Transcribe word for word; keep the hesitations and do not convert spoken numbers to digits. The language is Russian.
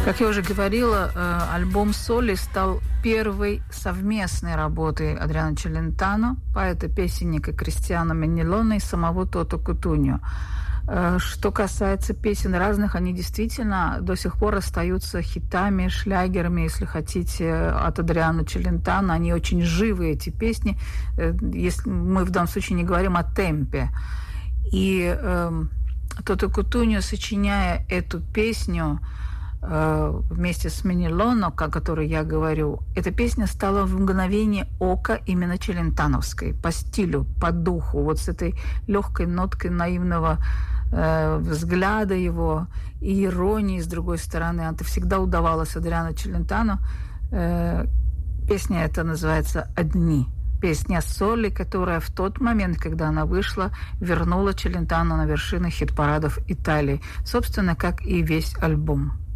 Как я уже говорила, альбом «Соли» стал первой совместной работой Адриано Челентано, поэта-песенника Кристиано Менелоне и самого Тото Кутуньо. Что касается песен разных, они действительно до сих пор остаются хитами, шлягерами, если хотите, от Адриано Челентано. Они очень живые, эти песни, если мы в данном случае не говорим о темпе. И э, Тото Кутуньо, сочиняя эту песню э, вместе с Менелоне, о которой я говорю, эта песня стала в мгновение ока именно челентановской, по стилю, по духу, вот с этой легкой ноткой наивного э, взгляда его и иронии, с другой стороны. Это всегда удавалось Адриано Челентано. Э, песня эта называется «Одни». Песня «Соли», которая в тот момент, когда она вышла, вернула Челентано на вершины хит-парадов Италии. Собственно, как и весь альбом.